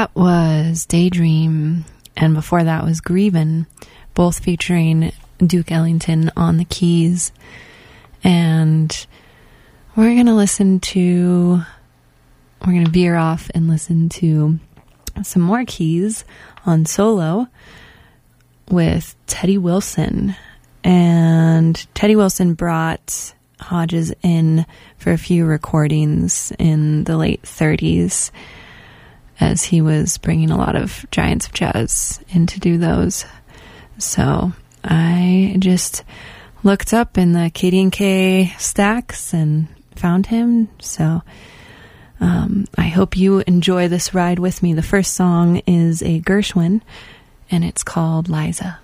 That was Daydream, and before that was Grievin', both featuring Duke Ellington on the keys. And we're going to veer off and listen to some more keys on solo with Teddy Wilson. And Teddy Wilson brought Hodges in for a few recordings in the late 30s as he was bringing a lot of giants of jazz in to do those. So I just looked up in the KD&K stacks and found him. So I hope you enjoy this ride with me. The first song is a Gershwin, and it's called Liza.